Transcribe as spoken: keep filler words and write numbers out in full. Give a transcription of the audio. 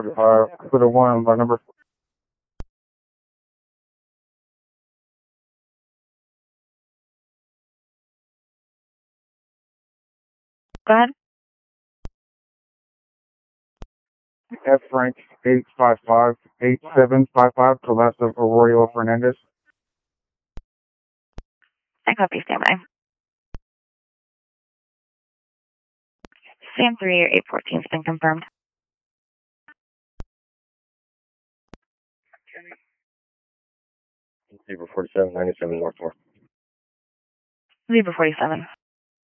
uh, for the one by number. Go ahead. F Frank eight five five eight seven five five to last of Aurelio Fernandez. I copy, stand by. Sam three or eight fourteen has been confirmed. Zebra forty-seven ninety-seven North four. Zebra forty-seven.